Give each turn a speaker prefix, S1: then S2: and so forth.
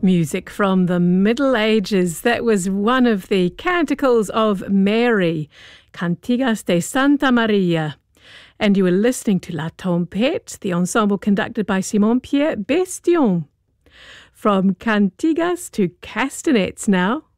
S1: Music from the Middle Ages. That was one of the canticles of Mary, Cantigas de Santa Maria. And you were listening to La Trompette, the ensemble conducted by Simon-Pierre Bestion. From cantigas to castanets now.